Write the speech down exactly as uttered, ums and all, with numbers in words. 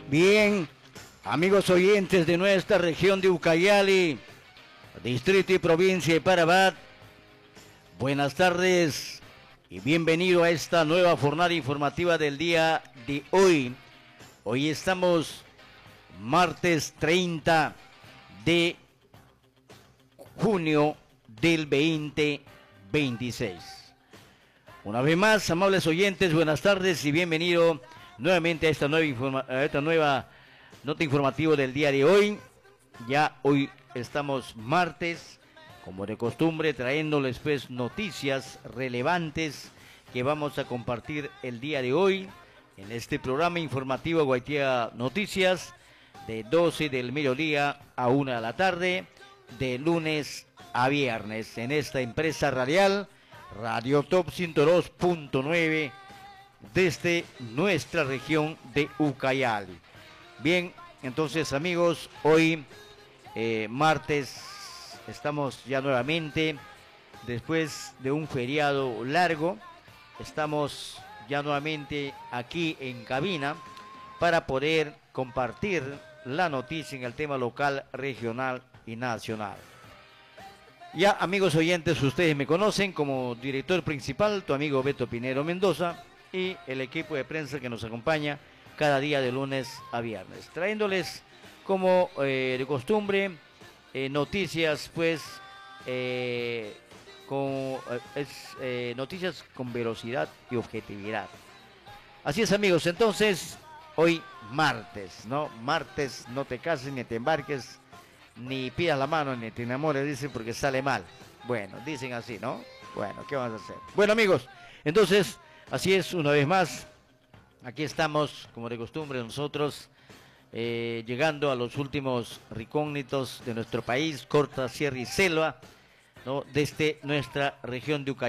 Bien, amigos oyentes de nuestra región de Ucayali, distrito y provincia de Parabat, buenas tardes y bienvenido a esta nueva jornada informativa del día de hoy. Hoy estamos martes treinta de junio del veinte veintiséis. Una vez más, amables oyentes, buenas tardes y bienvenido nuevamente a esta nueva, informa a esta nueva nota informativa del día de hoy. Ya hoy estamos martes, como de costumbre, trayéndoles pues noticias relevantes que vamos a compartir el día de hoy en este programa informativo Guaitía Noticias, de doce del mediodía a una de la tarde, de lunes a viernes, en esta empresa radial, Radio Top ciento dos punto nueve, desde nuestra región de Ucayali. Bien, entonces amigos, hoy eh, martes estamos ya nuevamente, después de un feriado largo, estamos ya nuevamente aquí en cabina para poder compartir la noticia en el tema local, regional y nacional. Ya, amigos oyentes, ustedes me conocen como director principal, tu amigo Beto Pinero Mendoza, y el equipo de prensa que nos acompaña cada día de lunes a viernes, trayéndoles como eh, de costumbre eh, noticias pues eh, con eh, es, eh, noticias con velocidad y objetividad. Así es, amigos, entonces hoy martes, ¿no? Martes, no te cases ni te embarques, ni pidas la mano ni te enamores, dicen, porque sale mal. Bueno, dicen así, ¿no? Bueno, ¿qué vamos a hacer? Bueno, amigos, entonces, así es, una vez más, aquí estamos, como de costumbre, nosotros, eh, llegando a los últimos recógnitos de nuestro país, corta, sierra y selva, ¿no? Desde nuestra región de Ucayali.